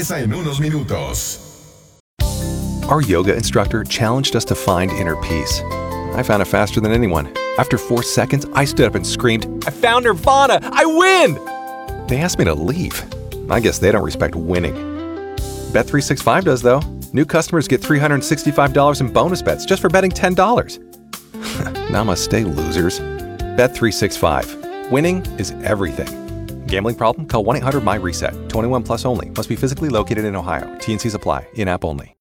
Regresa en unos minutos. Our yoga instructor challenged us to find inner peace. I found it faster than anyone. After 4 seconds, I stood up and screamed, "I found Nirvana! I win!" They asked me to leave. I guess they don't respect winning. Bet365 does, though. New customers get $365 in bonus bets just for betting $10. Namaste, losers. Bet365. Winning is everything. Gambling problem? Call 1-800-MY-RESET. 21 plus only. Must be physically located in Ohio. T&Cs apply. In-app only.